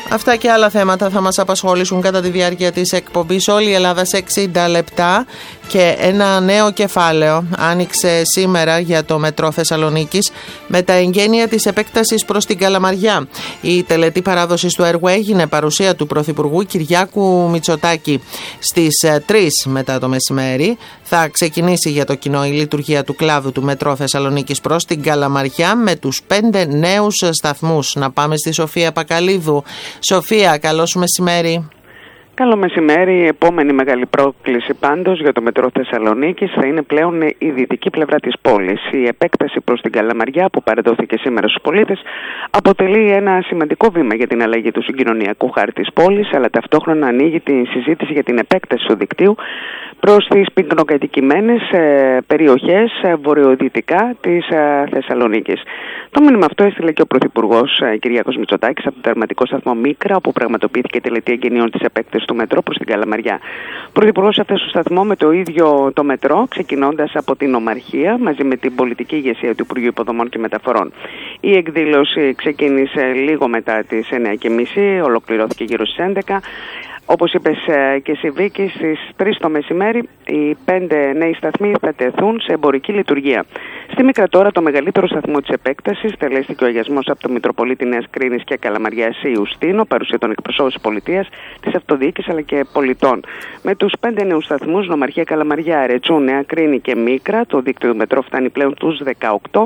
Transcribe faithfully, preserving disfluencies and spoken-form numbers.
Αυτά και άλλα θέματα θα μας απασχολήσουν κατά τη διάρκεια της εκπομπής. Όλη η Ελλάδα σε εξήντα λεπτά και ένα νέο κεφάλαιο άνοιξε σήμερα για το Μετρό Θεσσαλονίκης με τα εγγένεια της επέκτασης προς την Καλαμαριά. Η τελετή παράδοσης του έργου έγινε παρουσία του Πρωθυπουργού Κυριάκου Μητσοτάκη στις τρεις μετά το μεσημέρι. Θα ξεκινήσει για το κοινό η λειτουργία του κλάδου του Μετρό Θεσσαλονίκης προς την Καλαμαριά με τους πέντε νέους σταθμούς. Να πάμε στη Σοφία Πακαλίδου. Σοφία, καλώς μεσημέρι. Καλό μεσημέρι. Η επόμενη μεγάλη πρόκληση πάντως για το Μετρό Θεσσαλονίκης θα είναι πλέον η δυτική πλευρά της πόλης. Η επέκταση προς την Καλαμαριά που παραδόθηκε σήμερα στους πολίτες αποτελεί ένα σημαντικό βήμα για την αλλαγή του συγκοινωνιακού χάρτη της πόλης, αλλά ταυτόχρονα ανοίγει τη συζήτηση για την επέκταση του δικτύου προς τις πυκνοκατοικημένες ε, περιοχές ε, βορειοδυτικά της ε, Θεσσαλονίκης. Το μήνυμα αυτό έστειλε και ο Πρωθυπουργός ε, Κυριάκος Μητσοτάκης από το τερματικό σταθμό Μίκρα, όπου πραγματοποιήθηκε η τελετή εγγενείων της επέκτασης του μετρό προς την Καλαμαριά. Ο Πρωθυπουργός έφτασε στο σταθμό με το ίδιο το μετρό, ξεκινώντας από την Ομαρχία μαζί με την πολιτική ηγεσία του Υπουργείου Υποδομών και Μεταφορών. Η εκδήλωση ξεκίνησε λίγο μετά τις εννιά και μισή, ολοκληρώθηκε γύρω στις έντεκα. Όπως είπες και εσύ Βίκη, στις τρεις το μεσημέρι οι πέντε νέοι σταθμοί θα τεθούν σε εμπορική λειτουργία. Στη Μίκρα τώρα το μεγαλύτερο σταθμό της επέκτασης τελέστηκε ο αγιασμός από το Μητροπολίτη Νέας Κρίνης και Καλαμαριάς Ιουστίνο, παρουσία των εκπροσώπων της πολιτείας, της αυτοδιοίκησης αλλά και πολιτών. Με τους πέντε νέους σταθμούς, Νομαρχία, Καλαμαριά, Ρετσού, Νέα Κρίνη και Μίκρα, το δίκτυο του μετρό φτάνει πλέον στους δεκαοκτώ